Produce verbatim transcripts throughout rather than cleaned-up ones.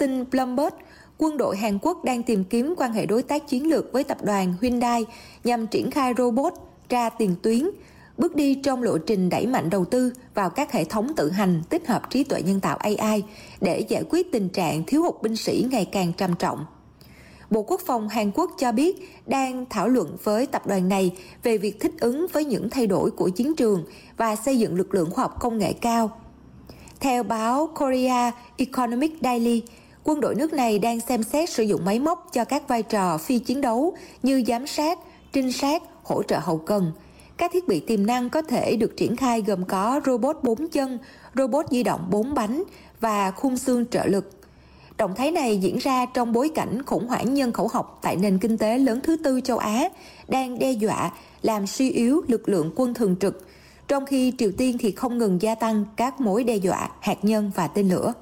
tin Bloomberg, quân đội Hàn Quốc đang tìm kiếm quan hệ đối tác chiến lược với tập đoàn Hyundai nhằm triển khai robot ra tiền tuyến, bước đi trong lộ trình đẩy mạnh đầu tư vào các hệ thống tự hành tích hợp trí tuệ nhân tạo A I để giải quyết tình trạng thiếu hụt binh sĩ ngày càng trầm trọng. Bộ Quốc phòng Hàn Quốc cho biết đang thảo luận với tập đoàn này về việc thích ứng với những thay đổi của chiến trường và xây dựng lực lượng khoa học công nghệ cao. Theo báo Korea Economic Daily, quân đội nước này đang xem xét sử dụng máy móc cho các vai trò phi chiến đấu như giám sát, trinh sát, hỗ trợ hậu cần. Các thiết bị tiềm năng có thể được triển khai gồm có robot bốn chân, robot di động bốn bánh và khung xương trợ lực. Động thái này diễn ra trong bối cảnh khủng hoảng nhân khẩu học tại nền kinh tế lớn thứ tư châu Á đang đe dọa làm suy yếu lực lượng quân thường trực, trong khi Triều Tiên thì không ngừng gia tăng các mối đe dọa hạt nhân và tên lửa.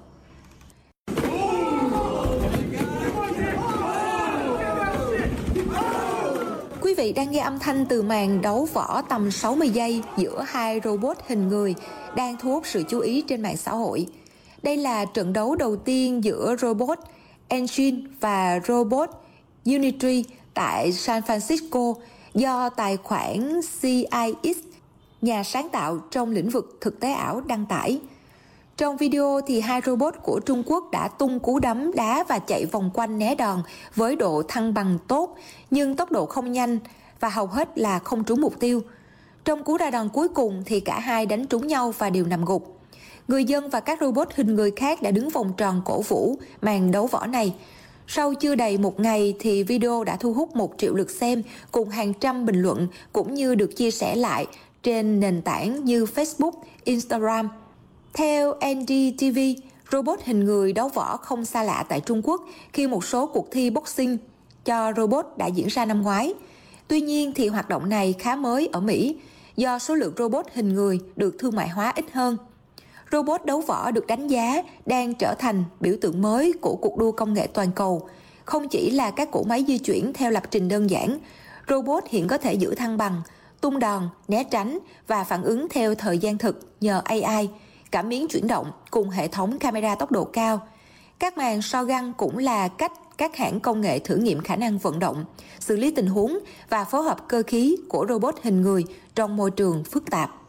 Quý vị đang nghe âm thanh từ màn đấu võ tầm sáu mươi giây giữa hai robot hình người đang thu hút sự chú ý trên mạng xã hội. Đây là trận đấu đầu tiên giữa robot Engine và robot Unity tại San Francisco do tài khoản C I X, nhà sáng tạo trong lĩnh vực thực tế ảo, đăng tải. Trong video thì hai robot của Trung Quốc đã tung cú đấm đá và chạy vòng quanh né đòn với độ thăng bằng tốt, nhưng tốc độ không nhanh và hầu hết là không trúng mục tiêu. Trong cú ra đòn cuối cùng thì cả hai đánh trúng nhau và đều nằm gục. Người dân và các robot hình người khác đã đứng vòng tròn cổ vũ màn đấu võ này. Sau chưa đầy một ngày thì video đã thu hút một triệu lượt xem cùng hàng trăm bình luận, cũng như được chia sẻ lại trên nền tảng như Facebook, Instagram. Theo N D T V, robot hình người đấu võ không xa lạ tại Trung Quốc khi một số cuộc thi boxing cho robot đã diễn ra năm ngoái. Tuy nhiên thì hoạt động này khá mới ở Mỹ do số lượng robot hình người được thương mại hóa ít hơn. Robot đấu võ được đánh giá đang trở thành biểu tượng mới của cuộc đua công nghệ toàn cầu. Không chỉ là các cỗ máy di chuyển theo lập trình đơn giản, robot hiện có thể giữ thăng bằng, tung đòn, né tránh và phản ứng theo thời gian thực nhờ A I, cảm biến chuyển động cùng hệ thống camera tốc độ cao. Các màn so găng cũng là cách các hãng công nghệ thử nghiệm khả năng vận động, xử lý tình huống và phối hợp cơ khí của robot hình người trong môi trường phức tạp.